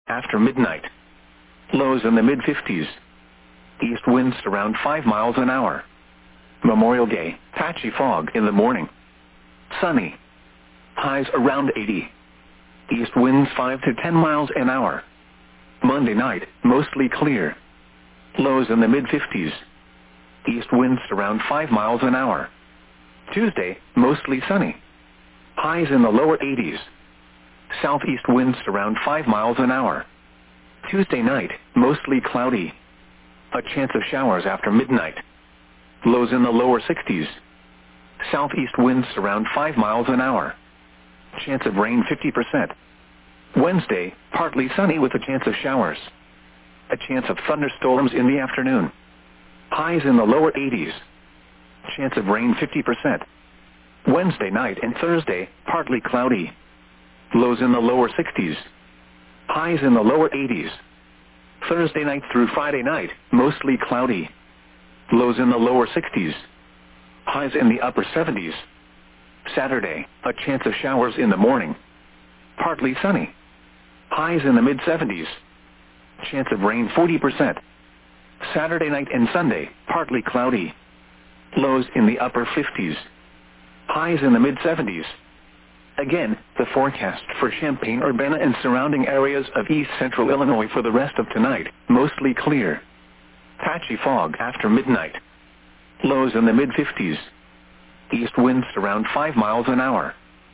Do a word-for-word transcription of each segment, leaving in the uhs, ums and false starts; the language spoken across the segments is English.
after midnight. Lows in the mid fifties. East winds around five miles an hour. Memorial Day, patchy fog in the morning. Sunny. Highs around eighty. East winds five to ten miles an hour. Monday night, mostly clear. Lows in the mid fifties. East winds around five miles an hour. Tuesday, mostly sunny. Highs in the lower eighties. Southeast winds around five miles an hour. Tuesday night, mostly cloudy. A chance of showers after midnight. Lows in the lower sixties. Southeast winds around five miles an hour. Chance of rain fifty percent. Wednesday, partly sunny with a chance of showers. A chance of thunderstorms in the afternoon. Highs in the lower eighties. Chance of rain fifty percent. Wednesday night and Thursday, partly cloudy. Lows in the lower sixties. Highs in the lower eighties. Thursday night through Friday night, mostly cloudy. Lows in the lower sixties. Highs in the upper seventies. Saturday, a chance of showers in the morning. Partly sunny. Highs in the mid seventies. Chance of rain forty percent. Saturday night and Sunday, partly cloudy. Lows in the upper fifties. Highs in the mid seventies. Again, the forecast for Champaign-Urbana and surrounding areas of east central Illinois for the rest of tonight, mostly clear. Patchy fog after midnight. Lows in the mid fifties. East winds around five miles an hour.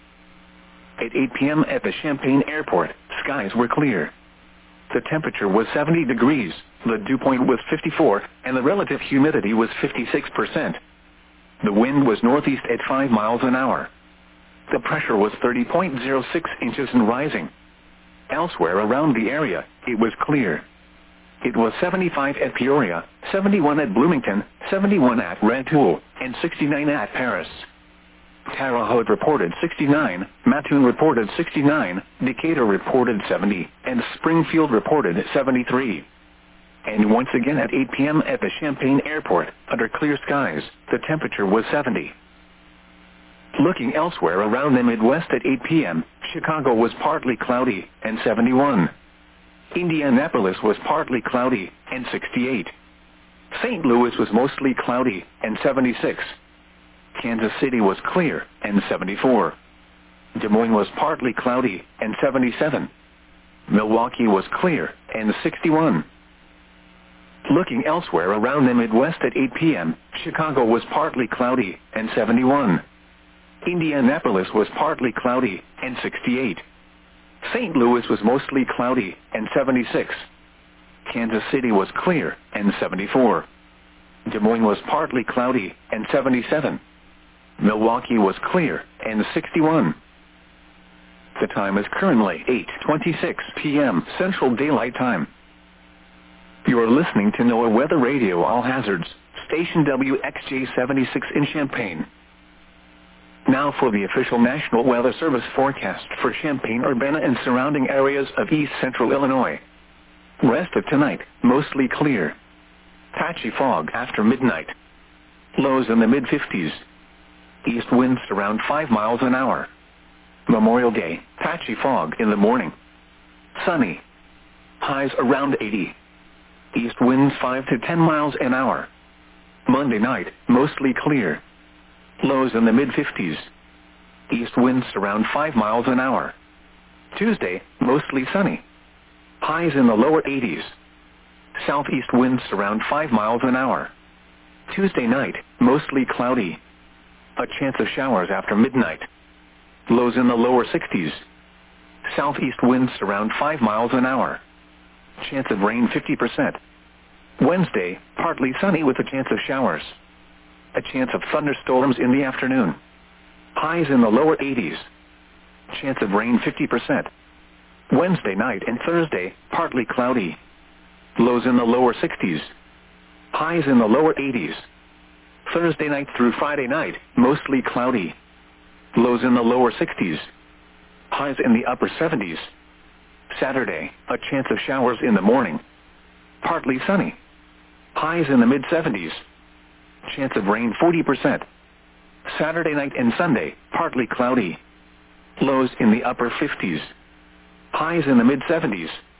At eight p m at the Champaign Airport, skies were clear. The temperature was seventy degrees, the dew point was fifty-four, and the relative humidity was fifty-six percent. The wind was northeast at five miles an hour. The pressure was thirty point zero six inches and rising. Elsewhere around the area, it was clear. It was seventy-five at Peoria, seventy-one at Bloomington, seventy-one at Rantoul, and sixty-nine at Paris. Terre Haute reported sixty-nine, Mattoon reported sixty-nine, Decatur reported seventy, and Springfield reported seventy-three. And once again at eight p m at the Champaign Airport, under clear skies, the temperature was seventy. Looking elsewhere around the Midwest at eight p m, Chicago was partly cloudy, and seventy-one. Indianapolis was partly cloudy, and sixty-eight. Saint Louis was mostly cloudy, and seventy-six. Kansas City was clear, and seventy-four. Des Moines was partly cloudy, and seventy-seven. Milwaukee was clear, and sixty-one. Looking elsewhere around the Midwest at eight p m, Chicago was partly cloudy, and seventy-one. Indianapolis was partly cloudy, and sixty-eight. Saint Louis was mostly cloudy, and seventy-six. Kansas City was clear, and seventy-four. Des Moines was partly cloudy, and seventy-seven. Milwaukee was clear, and sixty-one. The time is currently eight twenty-six p m Central Daylight Time. You are listening to NOAA Weather Radio All Hazards, station W X J seventy-six in Champaign. Now for the official National Weather Service forecast for Champaign-Urbana and surrounding areas of east central Illinois. Rest of tonight, mostly clear. Patchy fog after midnight. Lows in the mid fifties. East winds around five miles an hour. Memorial Day, patchy fog in the morning. Sunny. Highs around eighty. East winds five to ten miles an hour. Monday night, mostly clear. Lows in the mid fifties. East winds around five miles an hour. Tuesday, mostly sunny. Highs in the lower eighties. Southeast winds around five miles an hour. Tuesday night, mostly cloudy. A chance of showers after midnight. Lows in the lower sixties. Southeast winds around five miles an hour. Chance of rain fifty percent. Wednesday, partly sunny with a chance of showers. A chance of thunderstorms in the afternoon. Highs in the lower eighties. Chance of rain fifty percent. Wednesday night and Thursday, partly cloudy. Lows in the lower sixties. Highs in the lower eighties. Thursday night through Friday night, mostly cloudy. Lows in the lower sixties. Highs in the upper seventies. Saturday, a chance of showers in the morning. Partly sunny. Highs in the mid seventies. Chance of rain forty percent. Saturday night and Sunday, partly cloudy. Lows in the upper fifties. Highs in the mid seventies.